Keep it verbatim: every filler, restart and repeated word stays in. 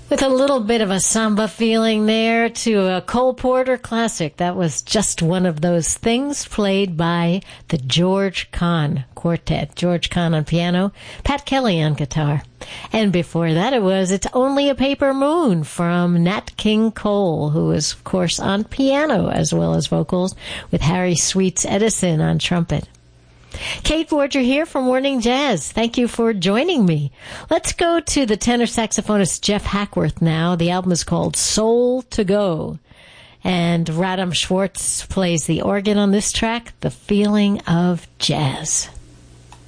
With a little bit of a samba feeling there to a Cole Porter classic. That was Just One of Those Things, played by the George Kahn Quartet. George Kahn on piano, Pat Kelly on guitar. And before that it was It's Only a Paper Moon from Nat King Cole, who is, of course, on piano as well as vocals, with Harry Sweets Edison on trumpet. Kate Borger here from Morning Jazz. Thank you for joining me. Let's go to the tenor saxophonist Jeff Hackworth now. The album is called Soul to Go. And Radam Schwartz plays the organ on this track, The Feeling of Jazz.